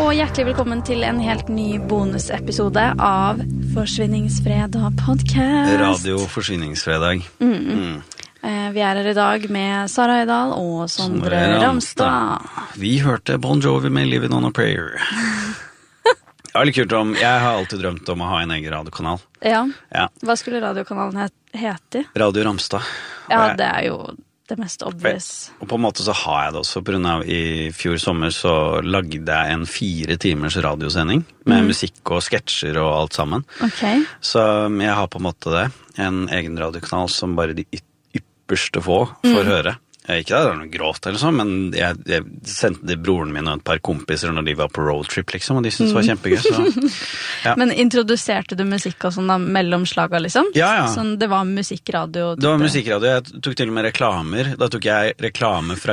og hjertelig velkommen til en helt ny bonusepisode av Forsvinningsfredag podcast. Radio Forsvinningsfredag. Vi her I dag med Sara Høydal og Sondre Ramstad. Vi hørte Bon Jovi med Living on a Prayer. Det var litt kult jeg har alltid drømt om å ha en egen radiokanal. Ja. Hva skulle radiokanalen hete? Radio Ramstad. Ja, det jo det mest obvious. Og på en måte så har jeg det også, på grunn av I fjor sommer så lagde jeg en 4 timers radiosending med musikk og sketsjer og alt sammen. Okay. Så jeg har på en måte det, en egen radiokanal som bare de ypperste få får høre. Ikke det var noe gråt eller sånn, men jeg sendte det broren min og et par kompiser når de var på roadtrip liksom, og de syntes det var kjempegøy. Så, ja. Men introduserte du musikk og sånn da, mellom slaga liksom? Ja. Sånn, det var musikkradio? Det var musikkradio, jeg tok til og med reklamer. Da tok jeg reklame fra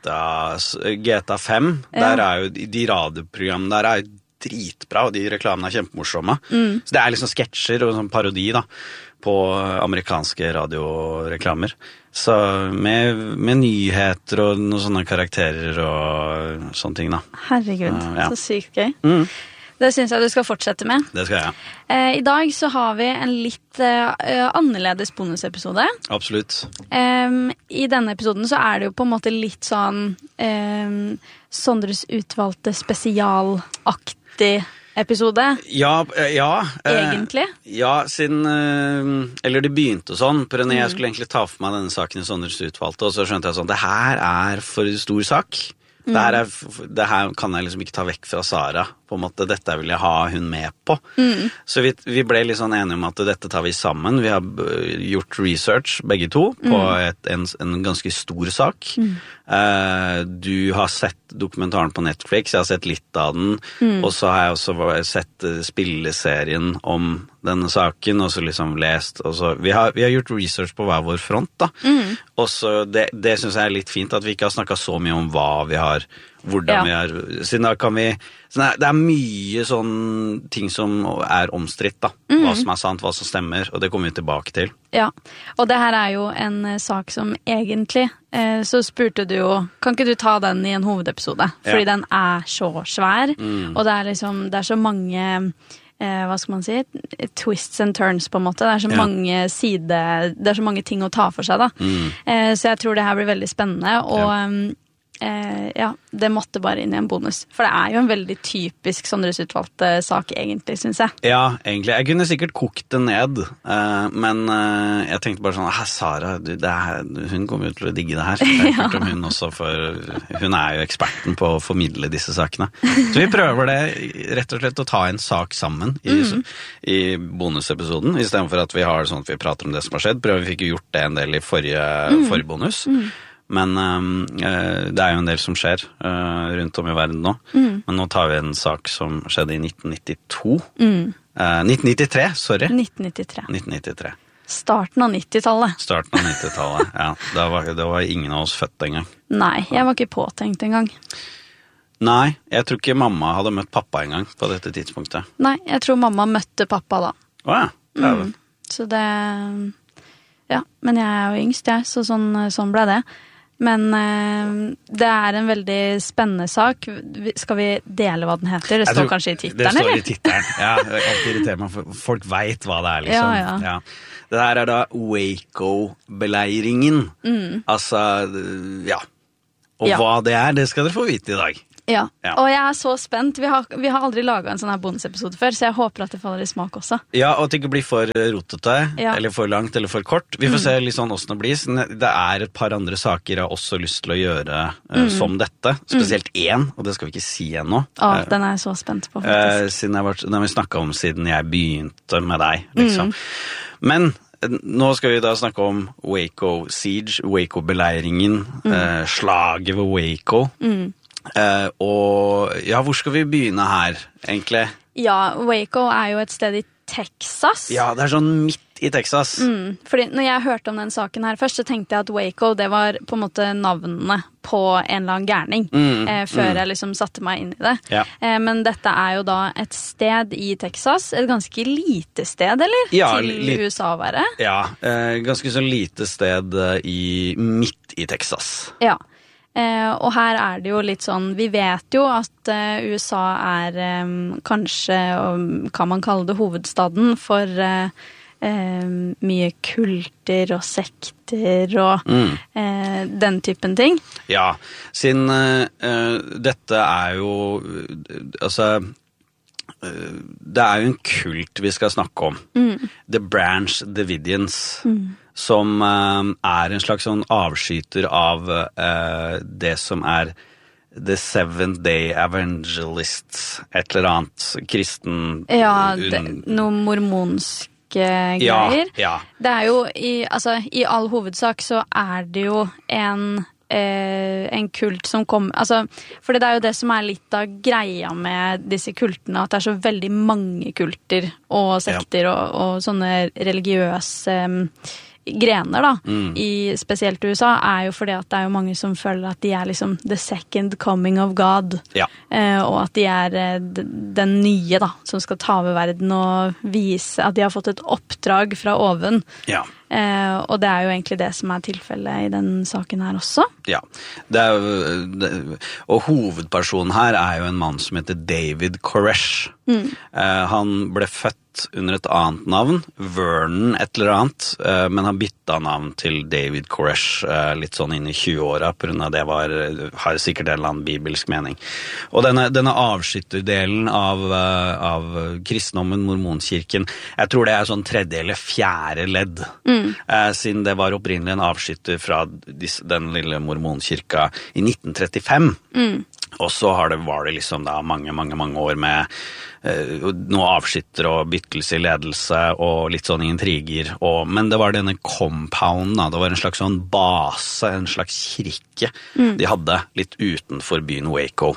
GTA 5. Der jo, de radioprogrammene der jo dritbra, og de reklamene kjempemorsomme. Så det liksom sketsjer og sånn parodi da, på amerikanske radioreklamer. Så med nyheter og noen sånne karakterer og sånne ting da. Herregud, så sykt gøy. Det synes jeg du skal fortsette med. Det skal jeg. I dag så har vi en litt annerledes bonusepisode. Absolutt. I denne episoden så det jo på en måte litt sånn Sondres utvalgte spesialaktig episode. Ja. Egentlig. Ja, siden eller det begynte sånn, på grunn av jeg skulle egentlig ta for meg denne saken I Sondres utvalgte, og så skjønte jeg sånn, det her for stor sak. Det her kan jeg liksom ikke ta vekk fra Sara, på en måte, dette vil jeg ha hun med på. Så vi ble litt sånn enige om at dette tar vi sammen. Vi har gjort research, begge to, på en ganske stor sak. Du har sett dokumentaren på Netflix, jeg har sett litt av den, og så har jeg også sett spilleserien om denne saken, og så liksom lest, og så, vi har gjort research på hver vår front da, og så det synes jeg litt fint at vi ikke har snakket så mye om hva vi har, hvordan vi har, siden da kan vi, det mye sånn ting som omstridt da, hva som sant, hva som stemmer, og det kommer vi tilbake til. Ja, og det her jo en sak som egentlig, så spurte du jo, kan ikke du ta den I en hovedepisode? Fordi den så svær, og det liksom, det så mange, hva skal man si, twists and turns på en måte, det så mange sider, det så mange ting å ta for seg da. Så jeg tror det her blir veldig spennende, og det måtte bare inn I en bonus. For det jo en veldig typisk Sondres utvalgte sak egentlig, synes jeg. Ja, egentlig. Jeg kunne sikkert kokt det ned, men jeg tenkte bare sånn, Sara, hun kommer jo til å digge det her. Jeg har hørt om hun også, for hun jo eksperten på å formidle disse sakene. Så vi prøver det rett og slett å ta en sak sammen I bonusepisoden, I stedet for at vi har sånn at vi prater om det som har skjedd. Vi fikk jo gjort det en del I forrige bonus. Men det jo en del som skjer rundt om I verden nå. Men nå tar vi en sak som skjedde I 1992. 1993, sorry. 1993. Starten av 90-tallet. Starten av 90-tallet, ja. Da var ingen av oss født en gang. Nei, jeg var ikke påtenkt en gang. Nei, jeg tror ikke mamma hadde møtt pappa en gang på dette tidspunktet. Nei, jeg tror mamma møtte pappa da. Åja, Så det... Ja, men jeg jo yngst, så sånn ble det. Men det en veldig spennende sak. Skal vi dele hva den heter? Det står kanskje I tittelen, eller? Det står I tittelen, ja. Det alltid irriterer meg, for folk vet hva det liksom. Ja. Det her da Waco-beleiringen. Altså, ja. Og hva det det skal dere få vite I dag. Ja, og jeg så spent. Vi har aldri laget en sånn her bonusepisode før, så jeg håper at det faller I smak også. Ja, og at det ikke blir for rotete, eller for langt, eller for kort. Vi får se litt sånn hvordan det blir. Det et par andre saker jeg har også lyst til å gjøre som dette. Spesielt en, og det skal vi ikke si ennå. Den jeg så spent på, faktisk. Den har vi snakket om siden jeg begynte med deg, liksom. Men... Nå skal vi da snakke om Waco Siege, Waco-beleiringen, slaget ved Waco. Og ja, hvor skal vi begynne her, egentlig? Ja, Waco jo et sted I Texas. Ja, det sånn midt I Texas. Fordi når jeg hørte om den saken her først, så tenkte jeg at Waco, det var på en måte navnene på en eller annen gærning, før jeg liksom satte meg inn I det. Ja. Men dette jo da et sted I Texas, et ganske lite sted, eller? Ja, til USA å være? Ja, ganske så lite sted midt I Texas. Ja. Og her det jo litt sånn, vi vet jo at USA kanskje, kan man kalle det hovedstaden, for mye kulter og sekter og den typen ting. Ja, siden dette jo, altså, det jo en kult vi skal snakke om. The Branch Davidians. Som en slags sånn avskyter av det som The Seventh Day Evangelists, et eller annet kristen... Ja, noe mormonske greier. Ja. Det jo, i all hovedsak så det jo en kult som kom, for det jo det som litt av greia med disse kultene, at det så veldig mange kulter og sekter og sånne religiøse grener da, spesielt i USA, jo fordi at det jo mange som føler at de liksom the second coming of God, og at de den nye da, som skal ta over verden og vise at de har fått et oppdrag fra oven. Ja. Og det jo egentlig det som tilfellet i den saken her også. Ja, og hovedpersonen her jo en mann som heter David Koresh. Han ble født under et annet navn, Vernon et eller annet, men han bytta navn til David Koresh litt sånn inn i 20-åra, på grunn av det har sikkert en eller annen bibelsk mening. Og denne avskytterdelen av kristendommen, mormonkirken, jeg tror det sånn 3. eller 4. ledd, siden det var opprinnelig en avskytter fra den lille mormonkirka i 1935. Og så var det liksom da mange år med noe avskytter og byttelse i ledelse og litt sånn intriger. Men det var denne compounden, det var en slags sånn base, en slags kirke de hadde litt utenfor byen Waco.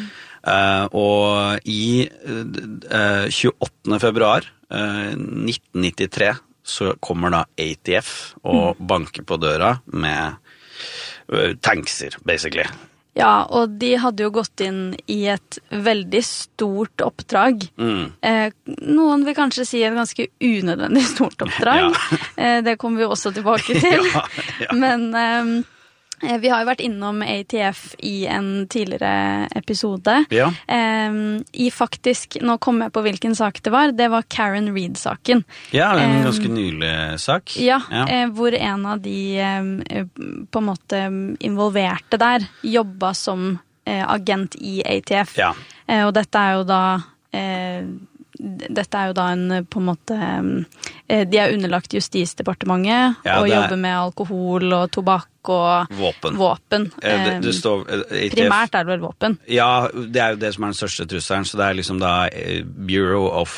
Og i 28. februar 1993 så kommer da ATF og banker på døra med tankser, basically. Ja, og de hadde jo gått inn i et veldig stort oppdrag. Noen vil kanskje si et ganske unødvendig stort oppdrag. Det kommer vi også tilbake til. Men vi har jo vært innom ATF i en tidligere episode. Faktisk, nå kom jeg på hvilken sak det var Karen Reed-saken. Ja, en ganske nylig sak. Ja, hvor en av de på en måte involverte der, jobbet som agent i ATF. Og dette jo da en på en måte de underlagt Justisdepartementet og jobber med alkohol og tobakk og våpen. Det står, ATF, primært det vel våpen. Ja, det jo det som den største trusselen, så det liksom da Bureau of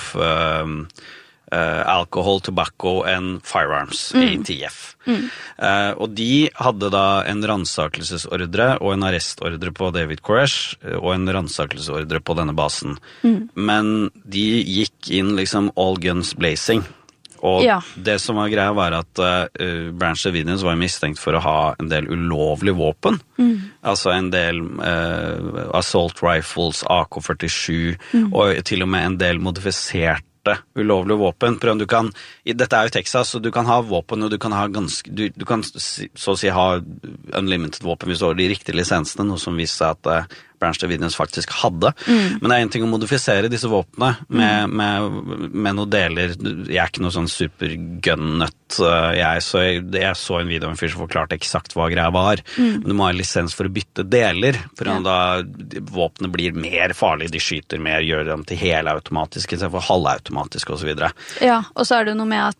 Alcohol, Tobacco and Firearms, ATF. Og de hadde da en ransakelsesordre og en arrestordre på David Koresh og en ransakelsesordre på denne basen. Men de gikk inn liksom all guns blazing. Og det som var greia var at Branch Davidians var mistenkt for å ha en del ulovlige våpen. Altså en del assault rifles, AK-47 og til og med en del modifiserte ulovlige våpen. Dette jo Texas, så du kan ha våpen, og du kan ha du kan så å si ha unlimited våpen hvis du har de riktige lisensene, noe som viser seg at Branch Davidians faktisk hadde. Men det en ting å modifisere disse våpnene med noen deler. Jeg ikke noe sånn super-gun-nøtt. Jeg så en video av en fyr som forklarte eksakt hva greia var. Men du må ha lisens for å bytte deler, for da våpnene blir mer farlige, de skyter mer, gjør dem til helautomatiske, i stedet for halvautomatiske og så videre. Ja, og så det jo noe med